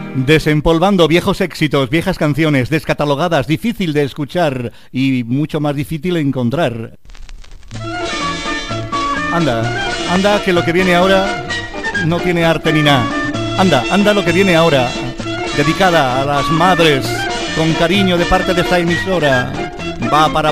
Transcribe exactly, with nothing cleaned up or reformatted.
Desempolvando viejos éxitos, viejas canciones, descatalogadas, difícil de escuchar y mucho más difícil de encontrar. Anda, anda, que lo que viene ahora no tiene arte ni nada. Anda, anda lo que viene ahora, dedicada a las madres, con cariño de parte de esta emisora. Va para